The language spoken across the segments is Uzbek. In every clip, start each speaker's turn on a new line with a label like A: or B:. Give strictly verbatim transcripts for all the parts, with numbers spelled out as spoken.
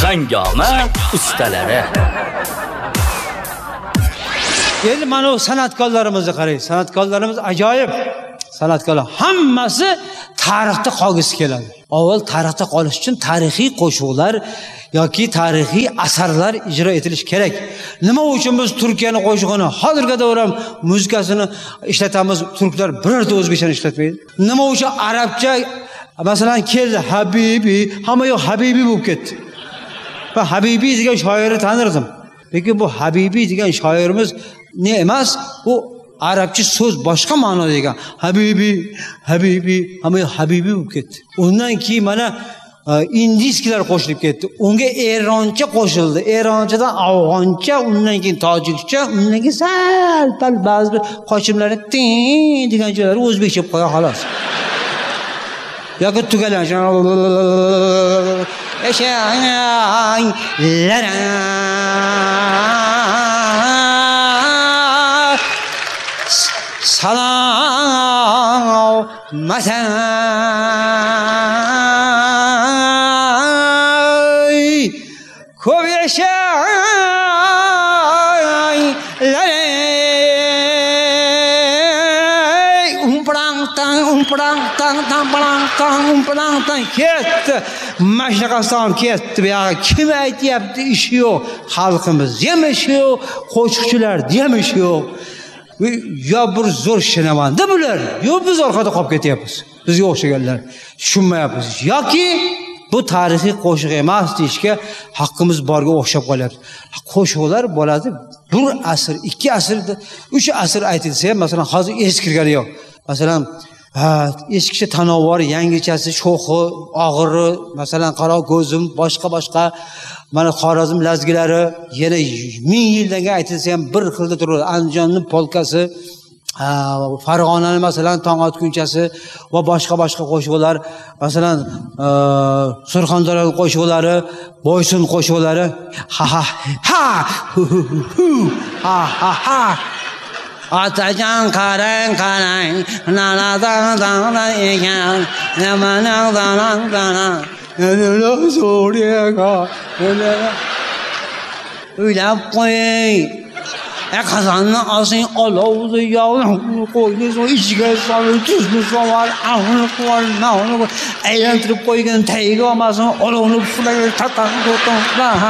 A: Sangoma ustalari.
B: Endi mana bu san'atkorlarimizni qarang. San'atkorlarimiz ajoyib. San'atkorlar hammasi tarixda qolgisi keladi. Avval tarixda qolish uchun tarixiy qo'shiqlar yoki tarixiy asarlar ijro etilishi kerak. Nima uchun biz Turkiyaning qo'shig'ini, hozirgi davr ham muzikasini ishlatamiz, turklar birorta o'zbekchani ishlatmaydi? Nima uchun arabcha masalan keldi Habibi, hamma yo'q Habibi bo'lib ketdi. Va Habibi degan shoirni tanirdim. Lekin bu Habibi degan shoirimiz ne emas, bu arabcha so'z boshqa ma'noda degan. Habibi, Habibi, hamma Habibi bo'lib ketdi. Undan keyin mana indiyskilar qo'shilib ketdi. Unga eroncha qo'shildi. Eronchadan afg'oncha, undan keyin tojikcha, undan keyin sal pal ba'zi bir qo'shimlari tin degan joylari o'zbekcha bo'lib qo'ya xolos. Yoki tugalanish. Salam masay ko'p yashaylar umprang tang umprang tang tang parang tang umprang tang ketdi mashraqaston ketdi. Bu yoqqa kim aytyapti ishi yo'q, xalqimiz ham ishi yo'q, qo'shiqchilar ham ishi yo'q. Yo bir zo'r shinamanda bular, yo biz orqada qolib ketyapmiz. Bizga o'xshaganlar tushunmayapmiz. Yoki bu tarixiy qo'shiq emas deyishga haqqimiz borga o'xshab qolyapti. Qo'shiqlar bo'ladi bir asr, ikki asr, uch asr aytilsa ham, masalan, hozir eskirgani yo'q. Masalan, ha, eskicha tanovvur, yangichasi, sho'xi, og'iri, masalan, qaro ko'zim, boshqa-boshqa mana Xorazm lazgilari yana ming yildan aytilsa ham bir xilda turadi. Andijonning polkasi, Farg'onaning masalan tong otgunchasi va boshqa-boshqa qo'shiqlar, masalan, Surxondaryo qo'shiqlari, Boysun qo'shiqlari, ha ha ha ha ha ha Atacan qarang qarang nanadan dan ekan namadan dan dan Uylab qo'ying. E qozonni olsang olovni yog'ni qo'ying, so'ng ichiga solib tuzni solar, ahni qo'l, nonni aylantirib qo'ygan tagiga olmasin, olovni fulayga tatan to'tan.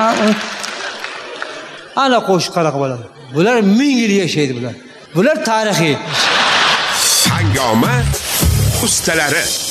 B: Ana qo'shiq qanaqa bo'ladi? Bular ming yil yashaydi bular. Bular tarixiy.
C: Sangoma ustalari.